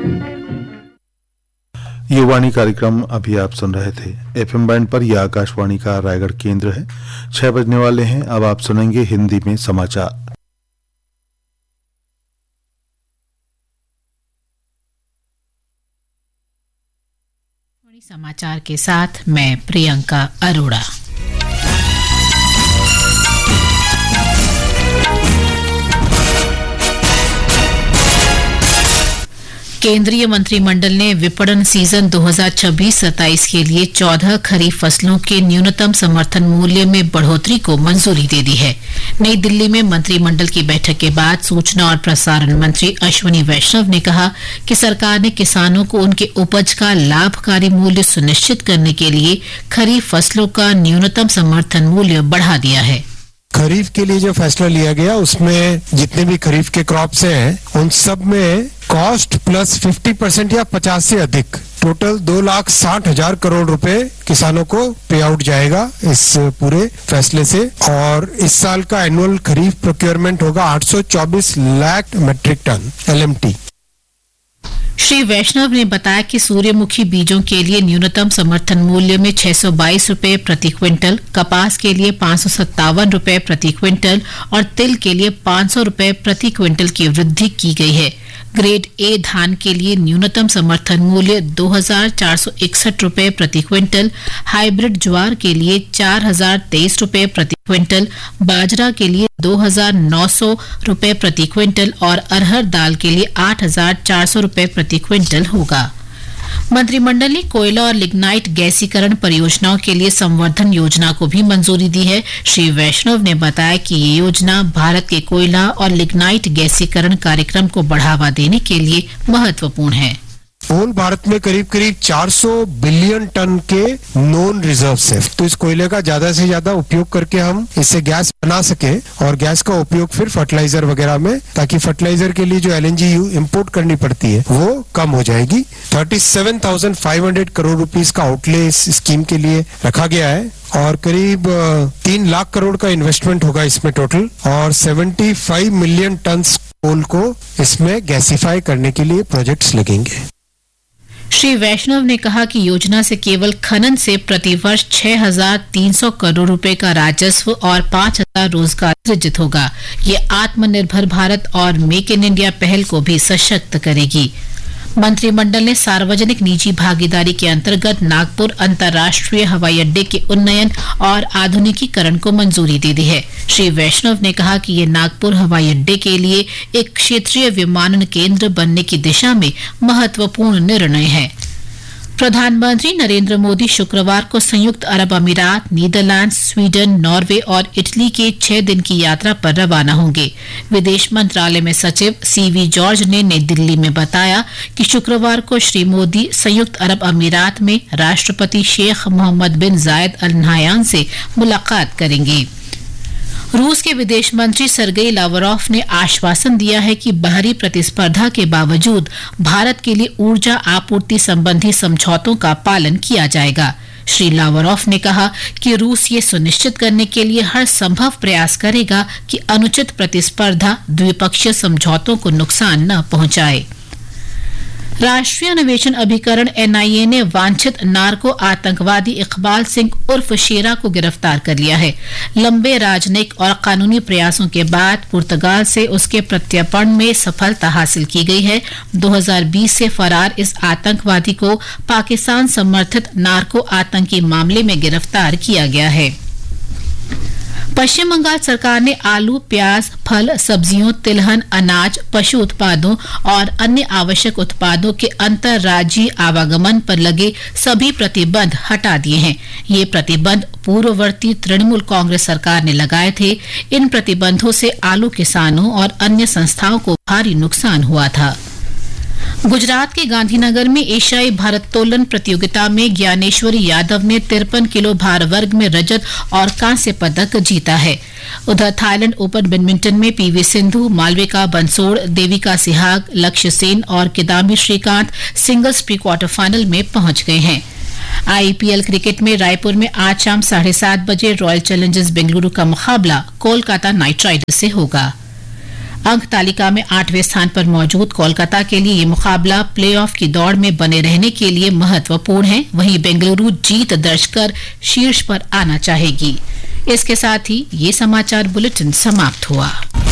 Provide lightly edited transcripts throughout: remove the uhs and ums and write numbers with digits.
युवाणी कार्यक्रम अभी आप सुन रहे थे। एफएम बैंड पर यह आकाशवाणी का रायगढ़ केंद्र है। 6 बजने वाले हैं। अब आप सुनेंगे हिंदी में समाचार। समाचार के साथ मैं प्रियंका अरोड़ा। केंद्रीय मंत्रिमंडल ने विपणन सीजन 2026-27 के लिए 14 खरीफ फसलों के न्यूनतम समर्थन मूल्य में बढ़ोतरी को मंजूरी दे दी है। नई दिल्ली में मंत्रिमंडल की बैठक के बाद सूचना और प्रसारण मंत्री अश्विनी वैष्णव ने कहा कि सरकार ने किसानों को उनके उपज का लाभकारी मूल्य सुनिश्चित करने के लिए खरीफ फसलों का न्यूनतम समर्थन मूल्य बढ़ा दिया है। खरीफ के लिए जो फैसला लिया गया उसमें जितने भी खरीफ के क्रॉप्स हैं उन सब में कॉस्ट प्लस 50% या 50 से अधिक टोटल 2,60,000 करोड़ रुपए किसानों को पे आउट जाएगा इस पूरे फैसले से। और इस साल का एनुअल खरीफ प्रोक्योरमेंट होगा 824 lakh metric ton LMT। Shri वैष्णव ने बताया कि सूर्यमुखी बीजों के लिए न्यूनतम समर्थन मूल्य में 622 रुपए प्रति क्विंटल, कपास के लिए 557 रुपए प्रति क्विंटल और तिल के लिए 500 रुपए प्रति क्विंटल की वृद्धि की गई है। ग्रेड ए धान के लिए न्यूनतम समर्थन मूल्य 2,461 रुपए प्रति क्विंटल, हाइब्रिड ज्वार के लिए 4,023 रुपए प्रति क्विंटल, बाजरा के लिए 2,900 रुपए प्रति क्विंटल और अरहर दाल के लिए 8,400 रुपए प्रति क्विंटल होगा। मंत्रिमंडल ने कोयला और लिग्नाइट गैसीकरण परियोजनाओं के लिए संवर्धन योजना को भी मंजूरी दी है। श्री वैष्णव ने बताया कि ये योजना भारत के कोयला और लिग्नाइट गैसीकरण कार्यक्रम को बढ़ावा देने के लिए महत्वपूर्ण है। पूर्ण भारत में करीब 400 बिलियन टन के नॉन रिजर्व्स है, तो इस कोयले का ज्यादा से ज्यादा उपयोग करके हम इससे गैस बना सके और गैस का उपयोग फिर फर्टिलाइजर वगैरह में, ताकि फर्टिलाइजर के लिए जो LNG इंपोर्ट करनी पड़ती है वो कम हो जाएगी। 37,500 करोड़ रुपीस का आउटले इस स्कीम के लिए रखा गया है और करीब 3 लाख करोड़ का इन्वेस्टमेंट होगा इसमें टोटल और 75 मिलियन टन कोल को इसमें गैसीफाई करने के लिए प्रोजेक्ट्स लगेंगे। श्री वैष्णव ने कहा कि योजना से केवल खनन से प्रतिवर्ष 6,300 करोड़ रुपए का राजस्व और 5,000 रोजगार सृजित होगा। ये आत्मनिर्भर भारत और मेक इन इंडिया पहल को भी सशक्त करेगी। मंत्रिमंडल ने सार्वजनिक निजी भागीदारी के अंतर्गत नागपुर अंतर्राष्ट्रीय हवाई अड्डे के उन्नयन और आधुनिकीकरण को मंजूरी दे दी है। श्री वैष्णव ने कहा कि ये नागपुर हवाई अड्डे के लिए एक क्षेत्रीय विमानन केंद्र बनने की दिशा में महत्वपूर्ण निर्णय है। प्रधानमंत्री नरेंद्र मोदी शुक्रवार को संयुक्त अरब अमीरात, नीदरलैंड्स, स्वीडन, नॉर्वे और इटली के 6 दिन की यात्रा पर रवाना होंगे। विदेश मंत्रालय में सचिव CV जॉर्ज ने नई दिल्ली में बताया कि शुक्रवार को श्री मोदी संयुक्त अरब अमीरात में राष्ट्रपति शेख मोहम्मद बिन जायद अल नाह्यान से मुलाकात करेंगे। रूस के विदेश मंत्री सर्गेई लावरोफ ने आश्वासन दिया है कि बाहरी प्रतिस्पर्धा के बावजूद भारत के लिए ऊर्जा आपूर्ति संबंधी समझौतों का पालन किया जाएगा। श्री लावरोफ ने कहा कि रूस ये सुनिश्चित करने के लिए हर संभव प्रयास करेगा कि अनुचित प्रतिस्पर्धा द्विपक्षीय समझौतों को नुकसान न पहुंचाए। राष्ट्रीय अन्वेषण अभिकरण NIA ने वांछित नार्को आतंकवादी इकबाल सिंह उर्फ शेरा को गिरफ्तार कर लिया है। लंबे राजनयिक और कानूनी प्रयासों के बाद पुर्तगाल से उसके प्रत्यर्पण में सफलता हासिल की गई है। 2020 से फरार इस आतंकवादी को पाकिस्तान समर्थित नार्को आतंकी मामले में गिरफ्तार किया गया है। पश्चिम बंगाल सरकार ने आलू, प्याज, फल, सब्जियों, तिलहन, अनाज, पशु उत्पादों और अन्य आवश्यक उत्पादों के अंतर्राज्यीय आवागमन पर लगे सभी प्रतिबंध हटा दिए हैं। ये प्रतिबंध पूर्ववर्ती तृणमूल कांग्रेस सरकार ने लगाए थे। इन प्रतिबंधों से आलू किसानों और अन्य संस्थाओं को भारी नुकसान हुआ था। गुजरात के गांधीनगर में एशियाई भारोत्तोलन प्रतियोगिता में ज्ञानेश्वरी यादव ने 53 किलो भार वर्ग में रजत और कांस्य पदक जीता है। उधर थाईलैंड ओपन बैडमिंटन में PV सिंधु, मालविका बंसोड़, देविका सिहाग, लक्ष्य सेन और Kidambi Shrikant singles pre quarter final में पहुंच गए हैं। IPL क्रिकेट में रायपुर में आज शाम 7:30 बजे रॉयल चैलेंजर्स बेंगलुरु का मुकाबला कोलकाता नाइट राइडर्स से होगा। अंक तालिका में 8वें स्थान पर मौजूद कोलकाता के लिए ये मुकाबला प्लेऑफ की दौड़ में बने रहने के लिए महत्वपूर्ण है। वहीं बेंगलुरु जीत दर्ज कर शीर्ष पर आना चाहेगी। इसके साथ ही ये समाचार बुलेटिन समाप्त हुआ।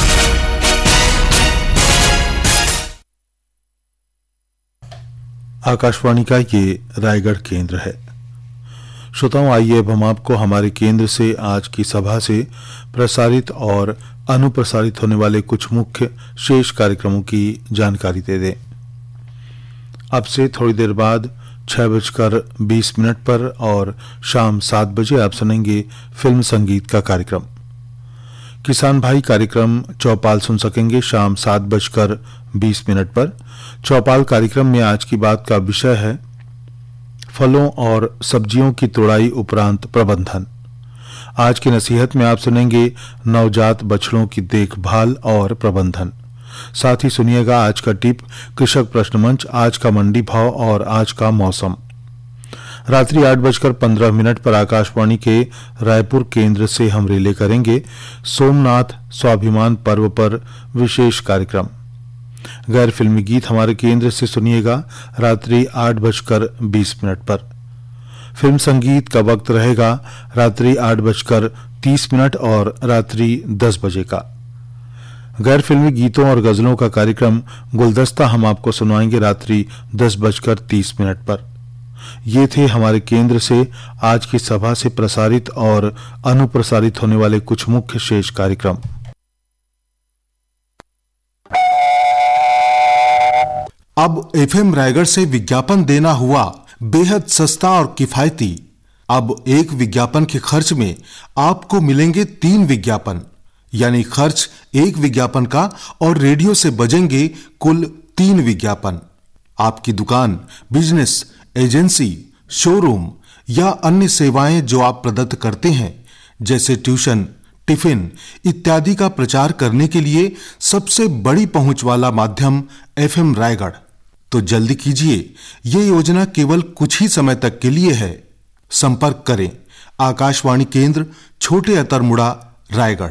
आकाशवाणी का ये रायगढ़ केंद्र है। श्रोताओं, आइए अब हम आपको हमारे केंद्र से आज की सभा से प्रसारित और अनुप्रसारित होने वाले कुछ मुख्य शेष कार्यक्रमों की जानकारी दे दें। अब से थोड़ी देर बाद 6:20 पर और शाम 7 बजे आप सुनेंगे फिल्म संगीत का कार्यक्रम। किसान भाई कार्यक्रम चौपाल सुन सकेंगे शाम 7:20 पर। चौपाल कार्यक्रम में आज की बात का विषय है फलों और सब्जियों की तुड़ाई उपरांत प्रबंधन। आज की नसीहत में आप सुनेंगे नवजात बछड़ों की देखभाल और प्रबंधन। साथ ही सुनिएगा आज का टिप, कृषक प्रश्न मंच, आज का मंडी भाव और आज का मौसम। रात्रि 8:15 पर आकाशवाणी के रायपुर केंद्र से हम रिले करेंगे सोमनाथ स्वाभिमान पर्व पर विशेष कार्यक्रम। गैर फिल्मी गीत हमारे केंद्र से सुनिएगा रात्रि 8:20 पर। फिल्म संगीत का वक्त रहेगा रात्रि 8:30 और रात्रि 10 बजे का। गैर फिल्मी गीतों और गजलों का कार्यक्रम गुलदस्ता हम आपको सुनाएंगे रात्रि 10:30 पर। ये थे हमारे केंद्र से आज की सभा से प्रसारित और अनुप्रसारित होने वाले कुछ मुख्य शेष कार्यक्रम। अब एफएम रायगढ़ से विज्ञापन देना हुआ बेहद सस्ता और किफायती। अब एक विज्ञापन के खर्च में आपको मिलेंगे 3 विज्ञापन, यानी खर्च एक विज्ञापन का और रेडियो से बजेंगे कुल 3 विज्ञापन। आपकी दुकान, बिजनेस, एजेंसी, शोरूम या अन्य सेवाएं जो आप प्रदत्त करते हैं, जैसे ट्यूशन, टिफिन इत्यादि का प्रचार करने के लिए सबसे बड़ी पहुंच वाला माध्यम एफएम रायगढ़। तो जल्दी कीजिए, ये योजना केवल कुछ ही समय तक के लिए है। संपर्क करें आकाशवाणी केंद्र, छोटे अतरमुड़ा, रायगढ़।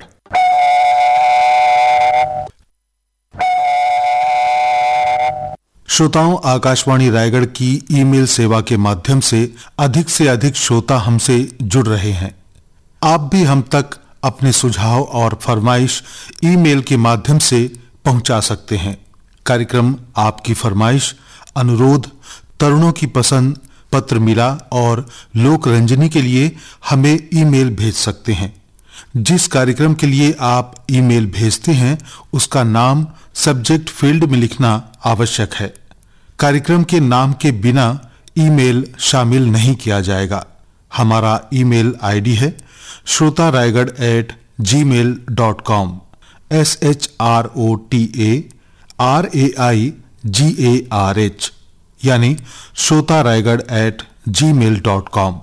श्रोताओं, आकाशवाणी रायगढ़ की ईमेल सेवा के माध्यम से अधिक श्रोता हमसे जुड़ रहे हैं। आप भी हम तक अपने सुझाव और फरमाइश ईमेल के माध्यम से पहुंचा सकते हैं। कार्यक्रम आपकी फरमाइश, अनुरोध, तरुणों की पसंद, पत्र मिला और लोक रंजनी के लिए हमें ईमेल भेज सकते हैं। जिस कार्यक्रम के लिए आप ईमेल भेजते हैं उसका नाम सब्जेक्ट फील्ड में लिखना आवश्यक है। कार्यक्रम के नाम के बिना ईमेल शामिल नहीं किया जाएगा। हमारा ईमेल आईडी है shrotaraigarh@gmail.com SHROTARAIGARH यानी shrotaraigarh@gmail.com।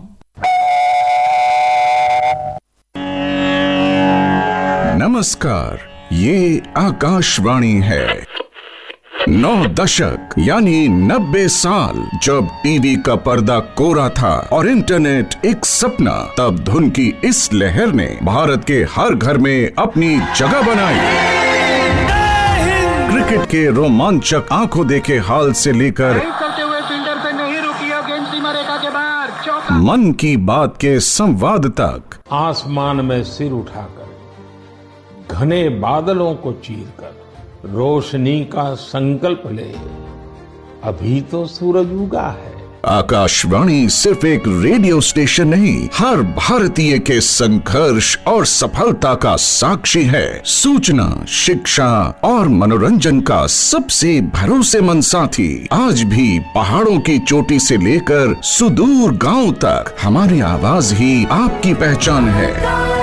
नमस्कार, ये आकाशवाणी है। 9 दशक यानी 90 साल जब टीवी का पर्दा कोरा था और इंटरनेट एक सपना, तब धुन की इस लहर ने भारत के हर घर में अपनी जगह बनाई। क्रिकेट के रोमांचक आंखों देखे हाल से लेकर मन की बात के संवाद तक, आसमान में सिर उठाकर, घने बादलों को चीरकर रोशनी का संकल्प ले, अभी तो सूरज उगा है। आकाशवाणी सिर्फ एक रेडियो स्टेशन नहीं, हर भारतीय के संघर्ष और सफलता का साक्षी है। सूचना, शिक्षा और मनोरंजन का सबसे भरोसेमंद साथी। आज भी पहाड़ों की चोटी से लेकर सुदूर गांव तक हमारी आवाज ही आपकी पहचान है।